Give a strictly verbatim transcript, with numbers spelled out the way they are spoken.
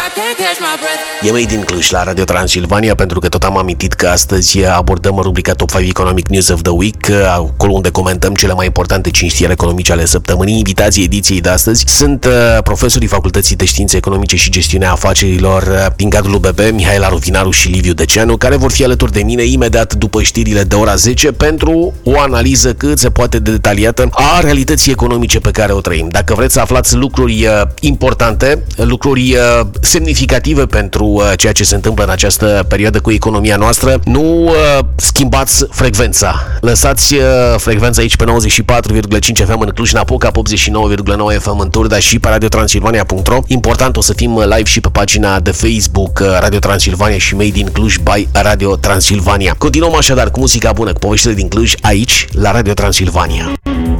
E Made in Cluj la Radio Transilvania, pentru că tot am amintit că astăzi abordăm rubrica Top cinci Economic News of the Week, acolo unde comentăm cele mai importante cinci știri economice ale săptămânii. Invitații ediției de astăzi sunt profesorii Facultății de Științe Economice și Gestiunea Afacerilor din cadrul U B B, Mihaela Ruvinaru și Liviu Deceanu, care vor fi alături de mine imediat după știrile de ora zece pentru o analiză cât se poate de detaliată a realității economice pe care o trăim. Dacă vreți să aflați lucruri importante, lucruri semnificative pentru ceea ce se întâmplă în această perioadă cu economia noastră, nu uh, schimbați frecvența. Lăsați uh, frecvența aici pe nouăzeci și patru virgulă cinci F M în Cluj-Napoca, pe optzeci și nouă virgulă nouă F M în Turda și pe radio transilvania punct ro. Important, o să fim live și pe pagina de Facebook uh, Radio Transilvania și Made in Cluj by Radio Transilvania. Continuăm așadar cu muzica bună, cu poveștile din Cluj, aici, la Radio Transilvania.